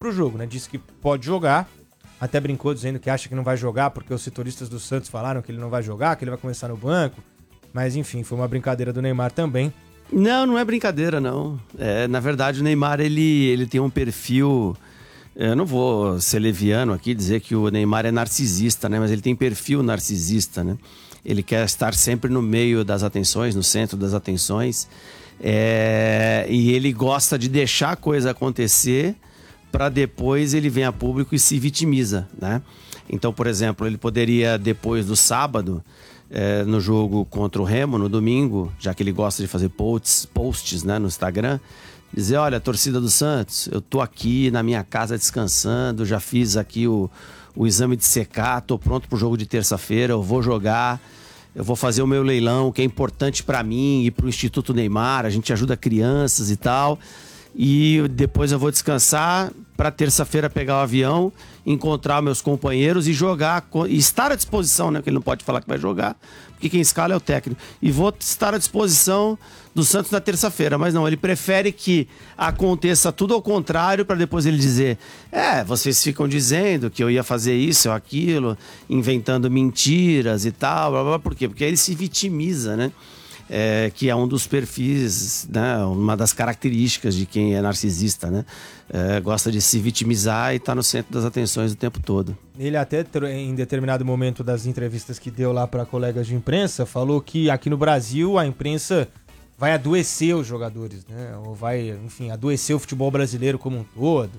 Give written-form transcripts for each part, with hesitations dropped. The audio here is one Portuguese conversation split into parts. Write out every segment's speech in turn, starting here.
pro jogo, né? Disse que pode jogar, até brincou dizendo que acha que não vai jogar porque os setoristas do Santos falaram que ele não vai jogar, que ele vai começar no banco. Mas enfim, foi uma brincadeira do Neymar também. Não é brincadeira, não. Na verdade, o Neymar, ele tem um perfil... Eu não vou ser leviano aqui, dizer que o Neymar é narcisista, né? Mas ele tem perfil narcisista, né? Ele quer estar sempre no meio das atenções, no centro das atenções. E ele gosta de deixar a coisa acontecer para depois ele vem a público e se vitimiza, né? Então, por exemplo, ele poderia, depois do sábado, no jogo contra o Remo, no domingo, já que ele gosta de fazer posts, né, no Instagram, dizer, olha, torcida do Santos, eu tô aqui na minha casa descansando, já fiz aqui o exame de CK, tô pronto pro jogo de terça-feira, eu vou jogar, eu vou fazer o meu leilão, que é importante para mim e pro Instituto Neymar, a gente ajuda crianças e tal, e depois eu vou descansar para terça-feira pegar o avião, encontrar meus companheiros e jogar, e estar à disposição, né? Porque ele não pode falar que vai jogar, porque quem escala é o técnico. E vou estar à disposição do Santos na terça-feira, mas não, ele prefere que aconteça tudo ao contrário para depois ele dizer, vocês ficam dizendo que eu ia fazer isso ou aquilo, inventando mentiras e tal, blá, blá, blá. Por quê? Porque aí ele se vitimiza, né? Que é um dos perfis, né, uma das características de quem é narcisista, né? Gosta de se vitimizar e tá no centro das atenções o tempo todo. Ele até, em determinado momento das entrevistas que deu lá para colegas de imprensa, falou que aqui no Brasil a imprensa vai adoecer os jogadores, né? Ou vai, enfim, adoecer o futebol brasileiro como um todo.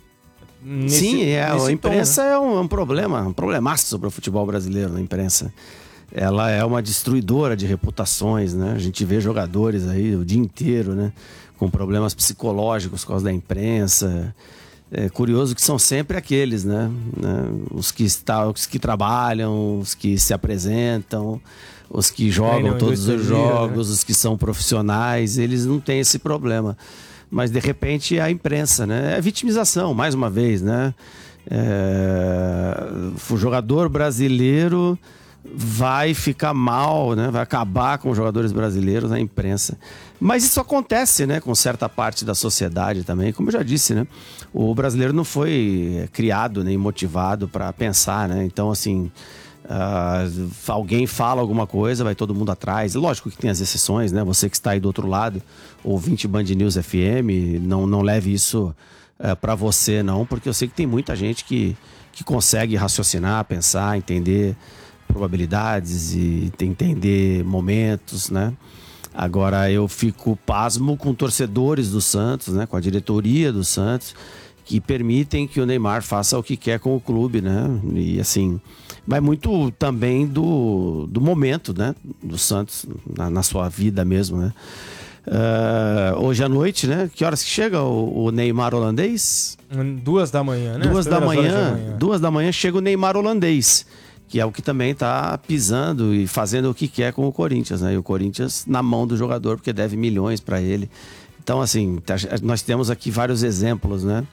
A imprensa, né? É um problemaço sobre o futebol brasileiro, a imprensa. Ela é uma destruidora de reputações, né? A gente vê jogadores aí o dia inteiro, né? Com problemas psicológicos por causa da imprensa. É curioso que são sempre aqueles, né? Os que trabalham, os que se apresentam, os que jogam todos os jogos, né? Os que são profissionais, eles não têm esse problema. Mas, de repente, a imprensa, né? É vitimização, mais uma vez, né? O jogador brasileiro vai ficar mal, né? Vai acabar com os jogadores brasileiros na imprensa. Mas isso acontece, né? Com certa parte da sociedade também. Como eu já disse, né? O brasileiro não foi criado nem motivado para pensar, né? Então, assim, alguém fala alguma coisa, vai todo mundo atrás. Lógico que tem as exceções, né? Você que está aí do outro lado, ouvinte Band News FM, não leve isso para você, não. Porque eu sei que tem muita gente que consegue raciocinar, pensar, entender probabilidades e entender momentos, né? Agora eu fico pasmo com torcedores do Santos, né? Com a diretoria do Santos, que permitem que o Neymar faça o que quer com o clube, né? E assim, vai muito também do momento, né? Do Santos na sua vida mesmo, né? Hoje à noite, né? Que horas que chega o Neymar holandês? 2 da manhã, né? 2 da manhã chega o Neymar holandês, que é o que também está pisando e fazendo o que quer com o Corinthians, né? E o Corinthians na mão do jogador, porque deve milhões para ele. Então, assim, nós temos aqui vários exemplos, né?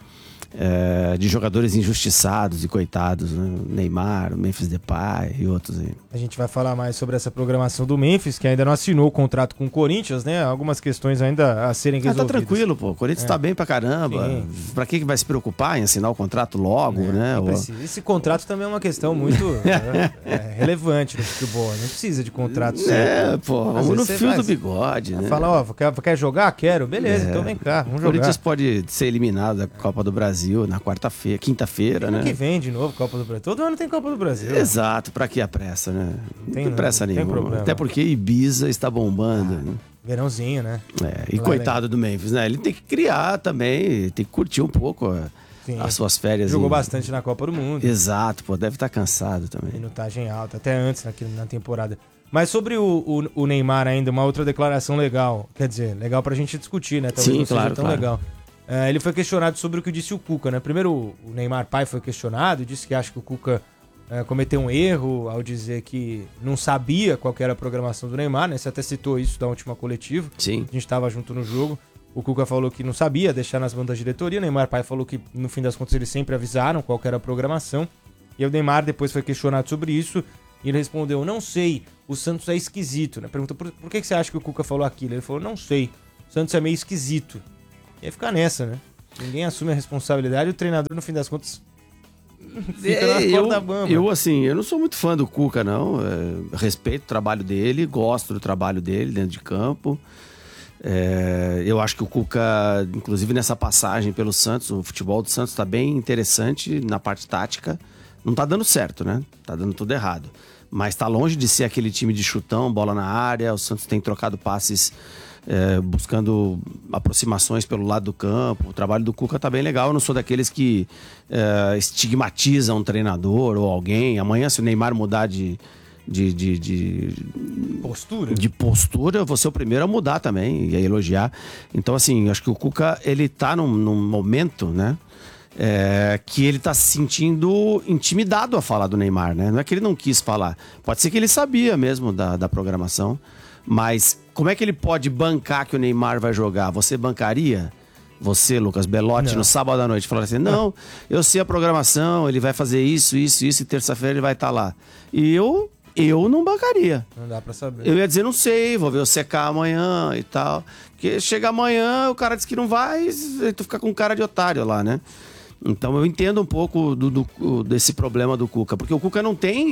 De jogadores injustiçados e coitados, né? Neymar, Memphis Depay e outros aí. A gente vai falar mais sobre essa programação do Memphis, que ainda não assinou o contrato com o Corinthians, né? Algumas questões ainda a serem resolvidas. Tá tranquilo, pô. O Corinthians tá bem pra caramba. Sim. Pra que vai se preocupar em assinar o contrato logo, né? Esse contrato também é uma questão muito relevante no futebol. Não precisa de contrato certo. Vamos no fio do bigode, né? Fala, quer jogar? Quero. Beleza, então vem cá, vamos jogar. O Corinthians pode ser eliminado da Copa do Brasil na quinta-feira, né? Ano que vem de novo Copa do Brasil. Todo ano tem Copa do Brasil. Exato, pra que a pressa, né? Não tem pressa nenhuma. Tem problema. Até porque Ibiza está bombando. Né? Verãozinho, né? E coitado do Memphis, né? Ele tem que criar também, tem que curtir um pouco as suas férias. Jogou bastante na Copa do Mundo. Exato, deve estar cansado também. Minutagem alta, até antes na temporada. Mas sobre o Neymar ainda, uma outra declaração legal. Quer dizer, legal pra gente discutir, né? Talvez não seja tão legal. Ele foi questionado sobre o que disse o Cuca, né? Primeiro, o Neymar pai foi questionado e disse que acha que o Cuca cometeu um erro ao dizer que não sabia qual que era a programação do Neymar, né? Você até citou isso da última coletiva. Sim. A gente estava junto no jogo. O Cuca falou que não sabia, deixar nas mãos da diretoria. O Neymar pai falou que, no fim das contas, eles sempre avisaram qual que era a programação. E o Neymar depois foi questionado sobre isso e ele respondeu, não sei, o Santos é esquisito, né? Perguntou, por que você acha que o Cuca falou aquilo? Ele falou, não sei, o Santos é meio esquisito. Ia ficar nessa, né? Ninguém assume a responsabilidade, o treinador, no fim das contas, fica na corda bamba. Eu não sou muito fã do Cuca, não. Respeito o trabalho dele, gosto do trabalho dele dentro de campo. Eu acho que o Cuca, inclusive nessa passagem pelo Santos, o futebol do Santos está bem interessante na parte tática. Não tá dando certo, né? Tá dando tudo errado. Mas tá longe de ser aquele time de chutão, bola na área. O Santos tem trocado passes, buscando aproximações pelo lado do campo. O trabalho do Cuca tá bem legal. Eu não sou daqueles que estigmatizam um treinador ou alguém. Amanhã, se o Neymar mudar de postura, eu vou ser o primeiro a mudar também e a elogiar. Então, assim, acho que o Cuca, ele tá num momento, né? Que ele tá se sentindo intimidado a falar do Neymar, né? Não é que ele não quis falar. Pode ser que ele sabia mesmo da programação. Mas como é que ele pode bancar que o Neymar vai jogar? Você bancaria? Você, Lucas Belotti, no sábado à noite, falar assim, não, eu sei a programação, ele vai fazer isso, e terça-feira ele vai estar lá. E eu não bancaria. Não dá pra saber. Eu ia dizer, não sei, vou ver o CK amanhã e tal. Porque chega amanhã, o cara diz que não vai, e tu fica com cara de otário lá, né? Então eu entendo um pouco desse problema do Cuca, porque o Cuca não tem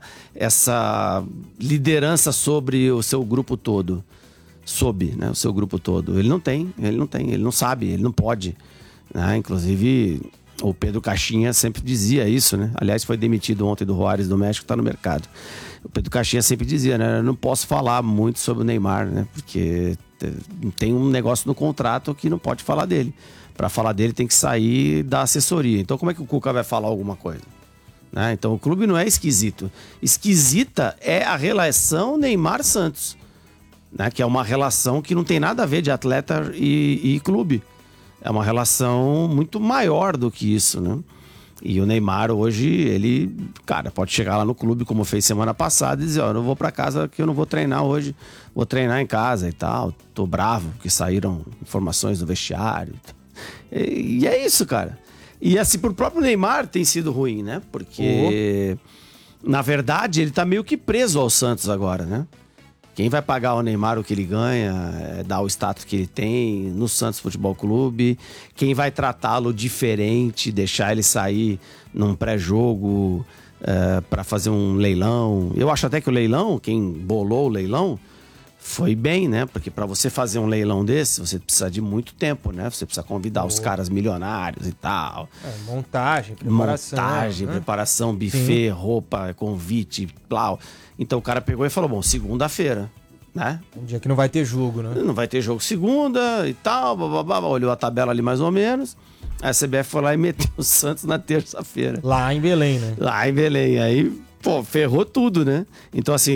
essa liderança sobre o seu grupo todo. Sob, né, o seu grupo todo. Ele não sabe, ele não pode. Né? Inclusive, o Pedro Caixinha sempre dizia isso, né? Aliás, foi demitido ontem do Juárez do México, tá no mercado. O Pedro Caixinha sempre dizia, né? Eu não posso falar muito sobre o Neymar, né? Porque tem um negócio no contrato que não pode falar dele. Para falar dele tem que sair da assessoria. Então como é que o Cuca vai falar alguma coisa? Né? Então o clube não é esquisito. Esquisita é a relação Neymar-Santos, né? Que é uma relação que não tem nada a ver de atleta e clube. É uma relação muito maior do que isso, né? E o Neymar hoje, ele, cara, pode chegar lá no clube, como fez semana passada, e dizer, eu não vou para casa que eu não vou treinar hoje, vou treinar em casa e tal. Tô bravo, porque saíram informações do vestiário. E é isso, cara. E assim, pro próprio Neymar tem sido ruim, né? Porque, na verdade, ele tá meio que preso ao Santos agora, né? Quem vai pagar ao Neymar o que ele ganha, dar o status que ele tem no Santos Futebol Clube, quem vai tratá-lo diferente, deixar ele sair num pré-jogo para fazer um leilão. Eu acho até que o leilão, quem bolou o leilão, foi bem, né? Porque para você fazer um leilão desse, você precisa de muito tempo, né? Você precisa convidar os caras milionários e tal. Montagem, preparação, buffet, roupa, convite, plau. Então o cara pegou e falou, bom, segunda-feira, né? Um dia que não vai ter jogo, né? Não vai ter jogo segunda e tal, olhou a tabela ali mais ou menos. A CBF foi lá e meteu o Santos na terça-feira. Lá em Belém, né? Lá em Belém, aí... Pô, ferrou tudo, né? Então, assim,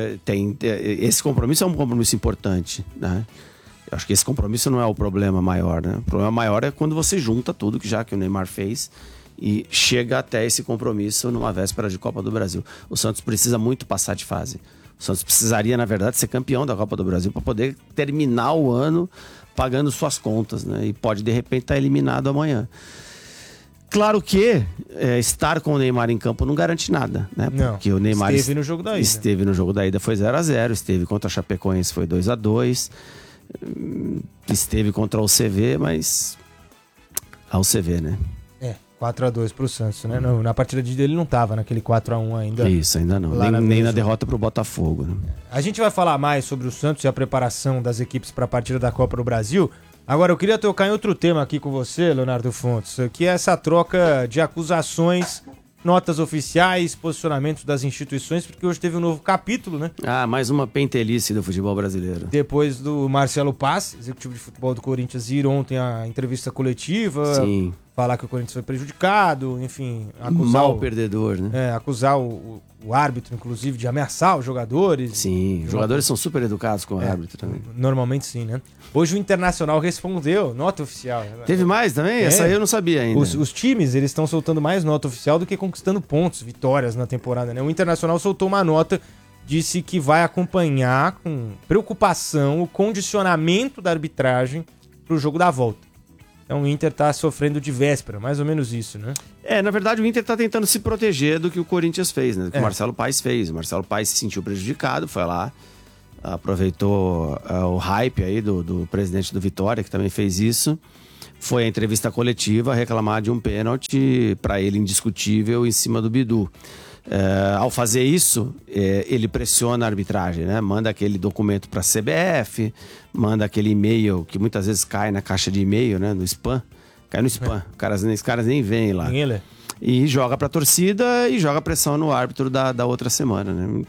esse compromisso é um compromisso importante, né? Eu acho que esse compromisso não é o problema maior, né? O problema maior é quando você junta tudo que o Neymar fez e chega até esse compromisso numa véspera de Copa do Brasil. O Santos precisa muito passar de fase. O Santos precisaria, na verdade, ser campeão da Copa do Brasil para poder terminar o ano pagando suas contas, né? E pode, de repente, estar eliminado amanhã. Claro que estar com o Neymar em campo não garante nada, né? Porque o Neymar esteve no jogo da ida. Esteve no jogo da ida, foi 0-0. Esteve contra a Chapecoense, foi 2-2. Esteve contra o CV, mas... ao CV, né? 4-2 pro Santos, né? Na partida de ele não tava naquele 4-1 ainda. Isso, ainda não. Nem na derrota pro Botafogo, né? A gente vai falar mais sobre o Santos e a preparação das equipes para a partida da Copa do Brasil. Agora, eu queria tocar em outro tema aqui com você, Leonardo Fontes, que é essa troca de acusações, notas oficiais, posicionamentos das instituições, porque hoje teve um novo capítulo, né? Mais uma pentelice do futebol brasileiro. Depois do Marcelo Paz, executivo de futebol do Corinthians, ir ontem à entrevista coletiva, sim, falar que o Corinthians foi prejudicado, enfim... Mal perdedor, né? Acusar o árbitro, inclusive, de ameaçar os jogadores. Sim, os jogadores são super educados com o árbitro também. Normalmente sim, né? Hoje o Internacional respondeu, nota oficial. Teve mais também? Essa aí eu não sabia ainda. Os times, eles estão soltando mais nota oficial do que conquistando pontos, vitórias na temporada, né? O Internacional soltou uma nota, disse que vai acompanhar com preocupação o condicionamento da arbitragem pro jogo da volta. Então o Inter tá sofrendo de véspera, mais ou menos isso, né? Na verdade o Inter tá tentando se proteger do que o Corinthians fez, né? Do que o Marcelo Paes fez. O Marcelo Paes se sentiu prejudicado, foi lá, aproveitou o hype aí do presidente do Vitória, que também fez isso, foi à entrevista coletiva reclamar de um pênalti para ele indiscutível em cima do Bidu. Ao fazer isso, ele pressiona a arbitragem, né? Manda aquele documento para a CBF, manda aquele e-mail que muitas vezes cai na caixa de e-mail, né? No spam. Cai no spam. Os caras nem veem lá. E joga para a torcida e joga pressão no árbitro da outra semana, né?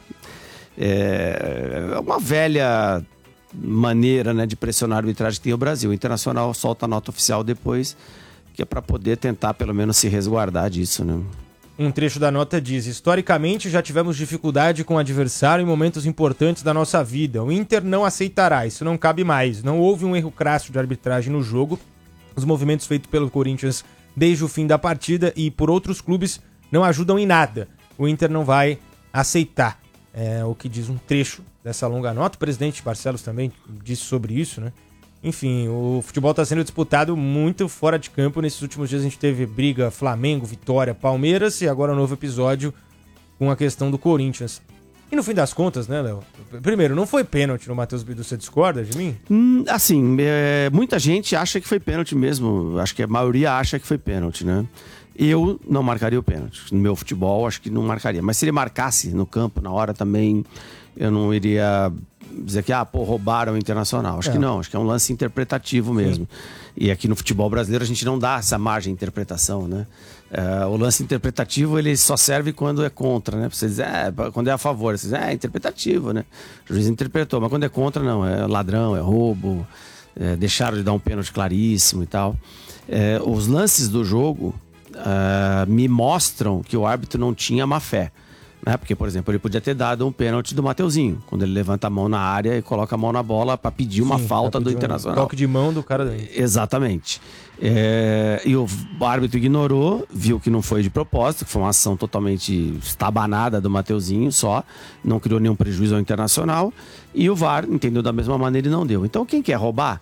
É uma velha maneira, né, de pressionar a arbitragem que tem o Brasil. O Internacional solta a nota oficial depois, que é para poder tentar pelo menos se resguardar disso, né? Um trecho da nota diz: historicamente já tivemos dificuldade com o adversário em momentos importantes da nossa vida. O Inter não aceitará, isso não cabe mais. Não houve um erro crasso de arbitragem no jogo. Os movimentos feitos pelo Corinthians desde o fim da partida e por outros clubes não ajudam em nada. O Inter não vai aceitar. É o que diz um trecho dessa longa nota. O presidente Barcelos também disse sobre isso, né? Enfim, o futebol está sendo disputado muito fora de campo. Nesses últimos dias a gente teve briga Flamengo, Vitória, Palmeiras e agora um novo episódio com a questão do Corinthians. E no fim das contas, né, Léo? Primeiro, não foi pênalti no Matheus Bidu, você discorda de mim? Assim, muita gente acha que foi pênalti mesmo. Acho que a maioria acha que foi pênalti, né? Eu não marcaria o pênalti. No meu futebol, acho que não marcaria. Mas se ele marcasse no campo, na hora também, eu não iria dizer que, roubaram o Internacional. Acho que não, acho que é um lance interpretativo mesmo. Sim. E aqui no futebol brasileiro a gente não dá essa margem de interpretação, né? O lance interpretativo, ele só serve quando é contra, né? Você diz, quando é a favor, você diz, é interpretativo, né? O juiz interpretou, mas quando é contra, não. É ladrão, é roubo, deixaram de dar um pênalti claríssimo e tal. Os lances do jogo me mostram que o árbitro não tinha má fé. Né? Porque, por exemplo, ele podia ter dado um pênalti do Mateuzinho, quando ele levanta a mão na área e coloca a mão na bola para pedir uma falta do Internacional. Toque de mão do cara daí. Exatamente. E o árbitro ignorou, viu que não foi de propósito, que foi uma ação totalmente estabanada do Mateuzinho só, não criou nenhum prejuízo ao Internacional, e o VAR entendeu da mesma maneira e não deu. Então, quem quer roubar,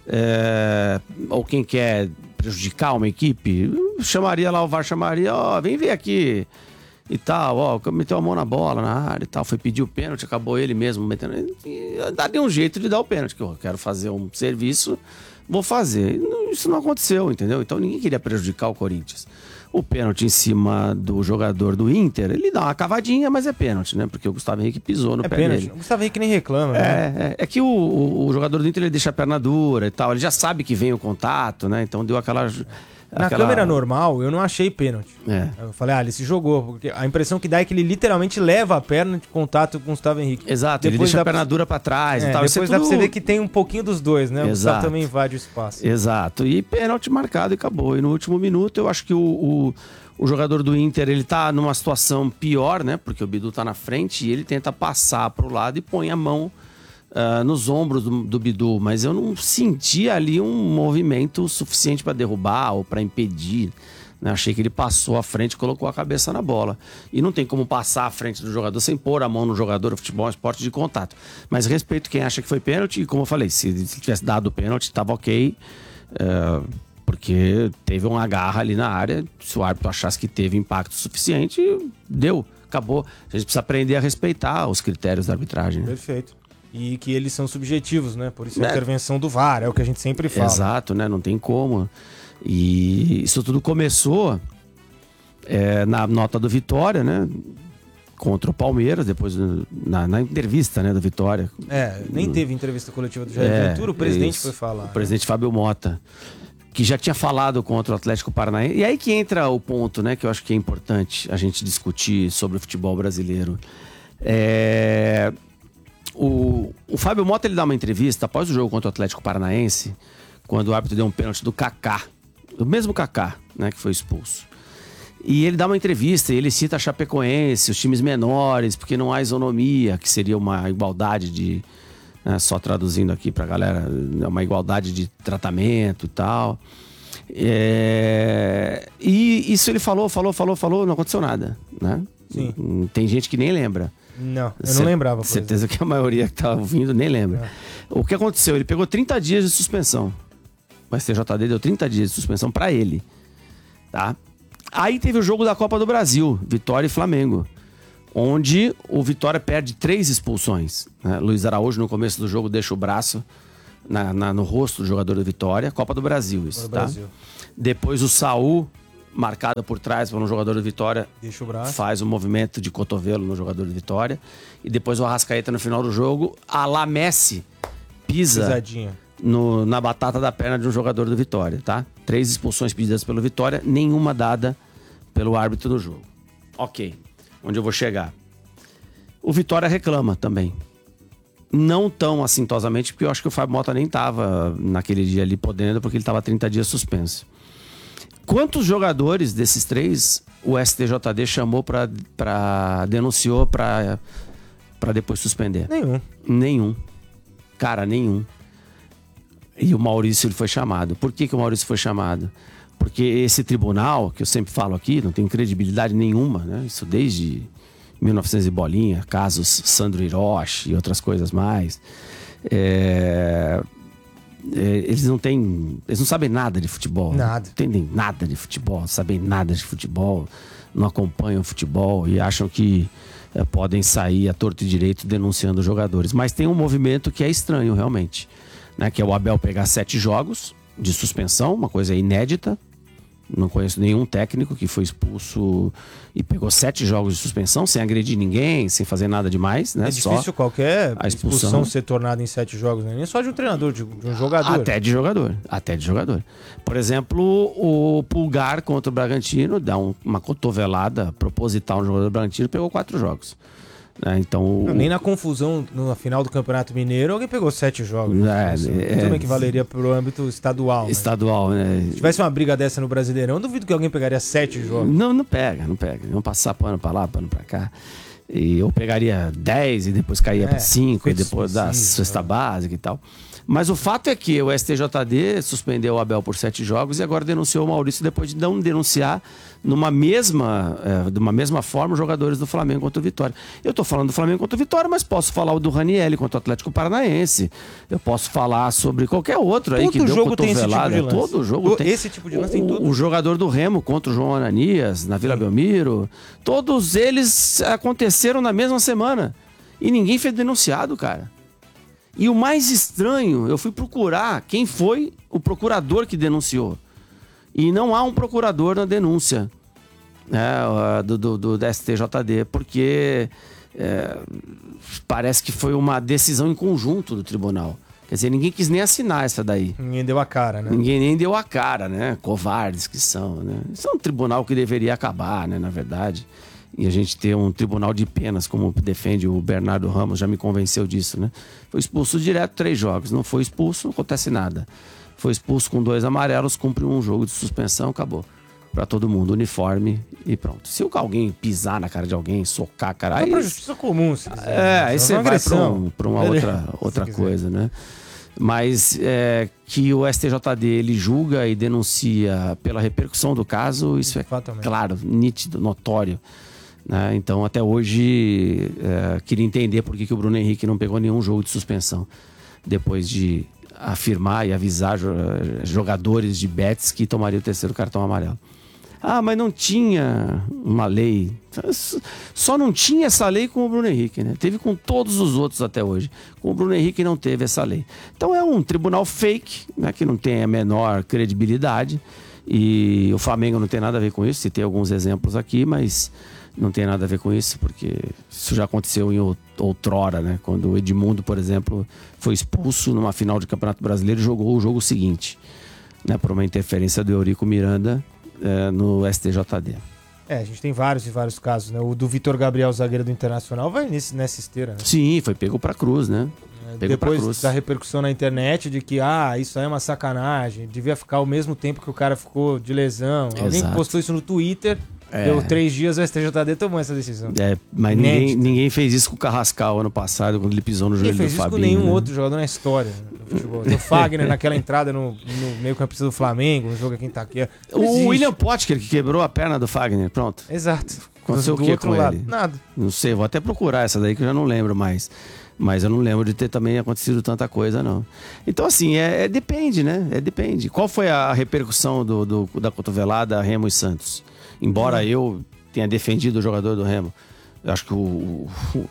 ou quem quer prejudicar uma equipe, chamaria lá, o VAR chamaria, vem ver aqui e tal, meteu a mão na bola, na área e tal, foi pedir o pênalti, acabou ele mesmo metendo, e daria um jeito de dar o pênalti, que eu quero fazer um serviço, vou fazer. Isso não aconteceu, entendeu? Então ninguém queria prejudicar o Corinthians. O pênalti em cima do jogador do Inter, ele dá uma cavadinha, mas é pênalti, né? Porque o Gustavo Henrique pisou no pé dele. O Gustavo Henrique nem reclama, né? É que o jogador do Inter, ele deixa a perna dura e tal, ele já sabe que vem o contato, né? Então deu aquela... Na câmera normal, eu não achei pênalti. Eu falei, ele se jogou. Porque a impressão que dá é que ele literalmente leva a perna de contato com o Gustavo Henrique. Exato, depois ele deixa a perna dura pra trás e tal. Depois dá pra você ver que tem um pouquinho dos dois, né? O Gustavo também invade o espaço. Exato, e pênalti marcado e acabou. E no último minuto, eu acho que o jogador do Inter, ele tá numa situação pior, né? Porque o Bidu tá na frente e ele tenta passar pro lado e põe a mão nos ombros do Bidu, mas eu não senti ali um movimento suficiente para derrubar ou para impedir, né? Achei que ele passou à frente e colocou a cabeça na bola. E não tem como passar à frente do jogador sem pôr a mão no jogador. O futebol é um esporte de contato. Mas respeito quem acha que foi pênalti, e como eu falei, se tivesse dado o pênalti, estava ok, porque teve uma agarra ali na área. Se o árbitro achasse que teve impacto suficiente, deu, acabou. A gente precisa aprender a respeitar os critérios da arbitragem, né? Perfeito. E que eles são subjetivos, né? Por isso a intervenção do VAR, é o que a gente sempre fala. Exato, né? Não tem como. E isso tudo começou na nota do Vitória, né? Contra o Palmeiras, depois na entrevista, né, do Vitória. Nem teve entrevista coletiva do Jair Ventura, o presidente foi falar. O presidente Fábio Mota, que já tinha falado contra o Atlético Paranaense. E aí que entra o ponto, né, que eu acho que é importante a gente discutir sobre o futebol brasileiro. O Fábio Mota, ele dá uma entrevista após o jogo contra o Atlético Paranaense, quando o árbitro deu um pênalti do Kaká, do mesmo Kaká, né, que foi expulso. E ele dá uma entrevista e ele cita a Chapecoense, os times menores, porque não há isonomia, que seria uma igualdade de... Né, só traduzindo aqui pra galera, uma igualdade de tratamento e tal. E isso ele falou, não aconteceu nada, né? Sim. Tem gente que nem lembra. Não, eu não lembrava. Certeza que a maioria que tá ouvindo nem lembra. O que aconteceu? Ele pegou 30 dias de suspensão. O STJD deu 30 dias de suspensão pra ele, tá? Aí teve o jogo da Copa do Brasil, Vitória e Flamengo, onde o Vitória perde 3 expulsões, né? Luiz Araújo, no começo do jogo, deixa o braço no rosto do jogador do Vitória. Copa do Brasil, isso, tá? Brasil. Depois o Saul, marcado por trás para um jogador do Vitória, Deixa o braço. faz o movimento de cotovelo no jogador do Vitória. E depois o Arrascaeta, no final do jogo, a la Messi, pisa Pisadinha. na batata da perna de um jogador do Vitória, tá? 3 expulsões pedidas pelo Vitória, nenhuma dada pelo árbitro do jogo. Ok, onde eu vou chegar? O Vitória reclama também. Não tão assintosamente, porque eu acho que o Fábio Mota nem estava naquele dia ali podendo, porque ele estava 30 dias suspenso. Quantos jogadores desses 3 o STJD chamou denunciou para depois suspender? Nenhum. Cara, nenhum. E o Maurício ele foi chamado. Por que o Maurício foi chamado? Porque esse tribunal, que eu sempre falo aqui, não tem credibilidade nenhuma, né? Isso desde 1900 e bolinha, casos Sandro Hiroshi e outras coisas mais. Eles não sabem nada de futebol. Nada. Não entendem nada de futebol, não sabem nada de futebol, não acompanham futebol e acham que podem sair a torto e direito denunciando os jogadores. Mas tem um movimento que é estranho, realmente, né? Que é o Abel pegar 7 jogos de suspensão, uma coisa inédita. Não conheço nenhum técnico que foi expulso e pegou 7 jogos de suspensão sem agredir ninguém, sem fazer nada demais, né? É difícil só qualquer a expulsão ser tornada em 7 jogos, né? Nem só de um treinador, de um jogador. Até de jogador. Por exemplo, o Pulgar contra o Bragantino dá uma cotovelada proposital no jogador do Bragantino, pegou 4 jogos. Então, nem na confusão na final do Campeonato Mineiro alguém pegou 7 jogos. Também que valeria pro âmbito estadual. Estadual, né? Se tivesse uma briga dessa no Brasileirão, eu duvido que alguém pegaria 7 jogos. Não pega. Vão passar pano pra lá, pano pra cá. E eu pegaria 10 e depois caía pra 5 e depois da cesta básica e tal. Mas o fato é que o STJD suspendeu o Abel por 7 jogos e agora denunciou o Maurício depois de não denunciar de uma mesma forma os jogadores do Flamengo contra o Vitória. Eu estou falando do Flamengo contra o Vitória, mas posso falar o do Ranieri contra o Atlético Paranaense. Eu posso falar sobre qualquer outro aí que deu cotovelada. Todo jogo tem esse tipo de lance em tudo. O jogador do Remo contra o João Ananias na Vila Belmiro. Todos eles aconteceram na mesma semana. E ninguém foi denunciado, cara. E o mais estranho, eu fui procurar quem foi o procurador que denunciou. E não há um procurador na denúncia, né, do STJD, porque parece que foi uma decisão em conjunto do tribunal. Quer dizer, ninguém quis nem assinar essa daí. Ninguém deu a cara, né? Ninguém nem deu a cara, né? Covardes que são, né? Isso é um tribunal que deveria acabar, né, na verdade. E a gente ter um tribunal de penas, como defende o Bernardo Ramos, já me convenceu disso, né? Foi expulso direto 3 jogos. Não foi expulso, não acontece nada. Foi expulso com 2 amarelos, cumpre um jogo de suspensão, acabou. Pra todo mundo, uniforme e pronto. Se alguém pisar na cara de alguém, socar a cara... Aí pra justiça comum, se quiser. Aí você vai pra uma outra coisa, né? Mas que o STJD ele julga e denuncia pela repercussão do caso, isso é claro, nítido, notório. Né? Então, até hoje, queria entender por que o Bruno Henrique não pegou nenhum jogo de suspensão depois de afirmar e avisar jogadores de Betis que tomariam o 3º cartão amarelo. Mas não tinha uma lei. Só não tinha essa lei com o Bruno Henrique, né? Teve com todos os outros até hoje. Com o Bruno Henrique não teve essa lei. Então é um tribunal fake, né, que não tem a menor credibilidade. E o Flamengo não tem nada a ver com isso. Citei alguns exemplos aqui, mas não tem nada a ver com isso, porque isso já aconteceu em outrora, né? Quando o Edmundo, por exemplo, foi expulso numa final de Campeonato Brasileiro e jogou o jogo seguinte, né? Por uma interferência do Eurico Miranda no STJD. A gente tem vários e vários casos, né? O do Vitor Gabriel, zagueiro do Internacional, vai nessa esteira, né? Sim, foi pego pra cruz, né? Depois da repercussão na internet de que, isso aí é uma sacanagem, devia ficar o mesmo tempo que o cara ficou de lesão. Exato. Alguém postou isso no Twitter, deu 3 dias, o STJD tomou essa decisão. Mas ninguém fez isso com o Carrascal ano passado, quando ele pisou no joelho do Fabinho. Ninguém fez isso com nenhum outro jogador na história do futebol. O Fagner naquela entrada no meio campista do Flamengo, no jogo aqui em Itaquera. O William Potker, que quebrou a perna do Fagner, pronto. Exato. Aconteceu o que com lado? ele? Nada. Não sei, vou até procurar essa daí que eu já não lembro mais. Mas eu não lembro de ter também acontecido tanta coisa, não. Então, assim, depende, né? Depende. Qual foi a repercussão da cotovelada Remo e Santos? Embora eu tenha defendido o jogador do Remo. Eu acho que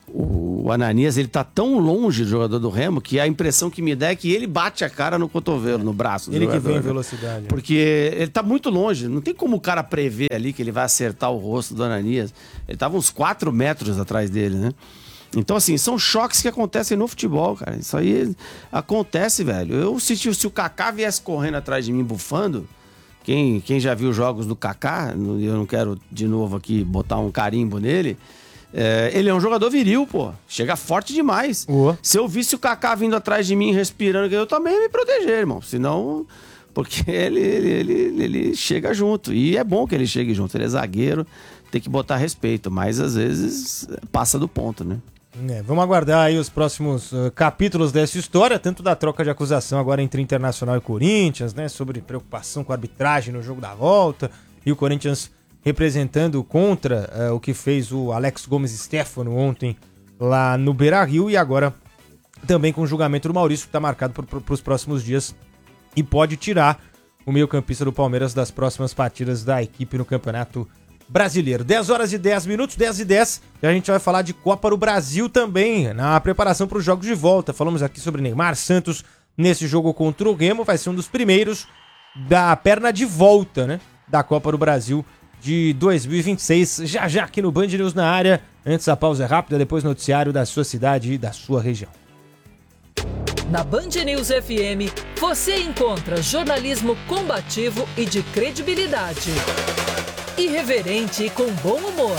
O Ananias, ele tá tão longe do jogador do Remo que a impressão que me dá é que ele bate a cara no cotovelo, no braço. Ele que vem em velocidade. Porque ele tá muito longe. Não tem como o cara prever ali que ele vai acertar o rosto do Ananias. Ele tava uns 4 metros atrás dele, né? Então, assim, são choques que acontecem no futebol, cara. Isso aí acontece, velho. Se o Kaká viesse correndo atrás de mim bufando, quem já viu jogos do Kaká, eu não quero de novo aqui botar um carimbo nele, ele é um jogador viril, pô. Chega forte demais. Se eu visse o Kaká vindo atrás de mim respirando, eu também ia me proteger, irmão. Senão... Porque ele chega junto. E é bom que ele chegue junto. Ele é zagueiro, tem que botar respeito. Mas, às vezes, passa do ponto, né? Vamos aguardar aí os próximos capítulos dessa história, tanto da troca de acusação agora entre Internacional e Corinthians, né, sobre preocupação com a arbitragem no jogo da volta, e o Corinthians representando contra o que fez o Alex Gomes Stefano ontem lá no Beira-Rio, e agora também com o julgamento do Maurício, que está marcado para os próximos dias e pode tirar o meio-campista do Palmeiras das próximas partidas da equipe no Campeonato Brasileiro. 10 horas e 10 minutos, 10 e 10, e a gente vai falar de Copa do Brasil também, na preparação para os jogos de volta. Falamos aqui sobre Neymar Santos nesse jogo contra o Remo, vai ser um dos primeiros da perna de volta, né, da Copa do Brasil de 2026, já aqui no Band News na área. Antes a pausa rápida, depois noticiário da sua cidade e da sua região. Na Band News FM, você encontra jornalismo combativo e de credibilidade. Irreverente e com bom humor.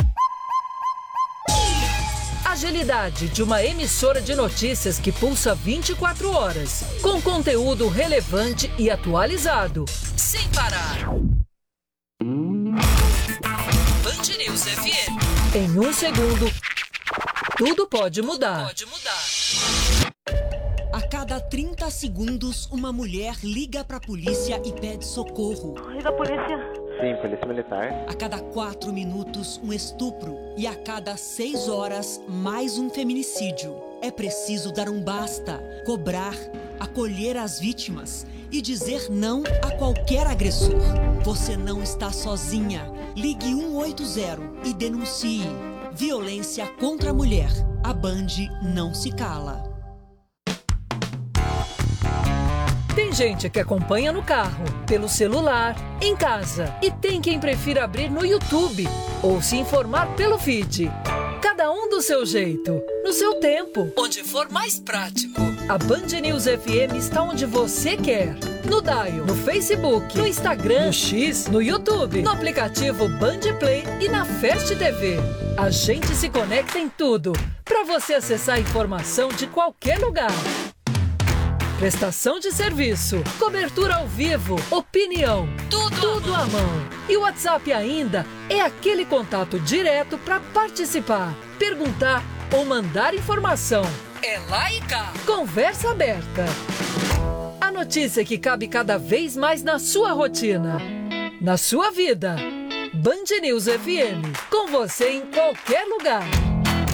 Agilidade de uma emissora de notícias que pulsa 24 horas, com conteúdo relevante e atualizado, sem parar. Band News FM. Em 1 segundo, tudo pode mudar. A cada 30 segundos, uma mulher liga pra polícia e pede socorro. Liga a polícia. Sim, polícia militar. A cada 4 minutos, um estupro. E a cada 6 horas, mais um feminicídio. É preciso dar um basta, cobrar, acolher as vítimas e dizer não a qualquer agressor. Você não está sozinha. Ligue 180 e denuncie. Violência contra a mulher. A Band não se cala. Tem gente que acompanha no carro, pelo celular, em casa. E tem quem prefira abrir no YouTube ou se informar pelo feed. Cada um do seu jeito, no seu tempo, onde for mais prático. A Band News FM está onde você quer. No Dial, no Facebook, no Instagram, no X, no YouTube, no aplicativo Band Play e na Fast TV. A gente se conecta em tudo, para você acessar a informação de qualquer lugar. Prestação de serviço, cobertura ao vivo, opinião, tudo à mão. E o WhatsApp ainda é aquele contato direto para participar, perguntar ou mandar informação. É lá e cá. Conversa aberta. A notícia que cabe cada vez mais na sua rotina, na sua vida. Band News FM, com você em qualquer lugar.